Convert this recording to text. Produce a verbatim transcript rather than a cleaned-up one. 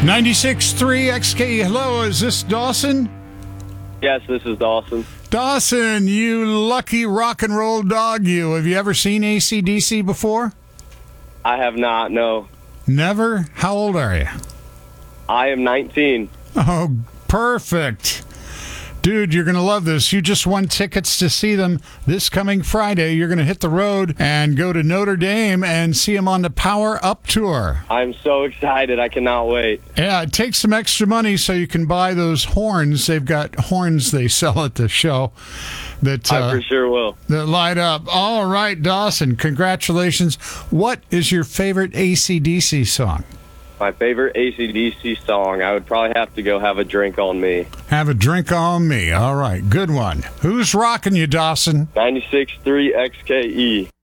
ninety-six point three X K. Hello, is this Dawson? Yes, this is Dawson. Dawson, you lucky rock and roll dog, you. Have you ever seen A C D C before? I have not, no. Never? How old are you? I am nineteen. Oh, perfect. Dude, you're going to love this. You just won tickets to see them this coming Friday. You're going to hit the road and go to Notre Dame and see them on the Power Up Tour. I'm so excited. I cannot wait. Yeah, it takes some extra money so you can buy those horns. They've got horns they sell at the show that, uh, I for sure will. that light up. All right, Dawson, congratulations. What is your favorite A C D C song? My favorite A C D C song, I would probably have to go Have a Drink on Me. Have a Drink on Me. All right, good one. Who's rocking you, Dawson? ninety-six point three X K E.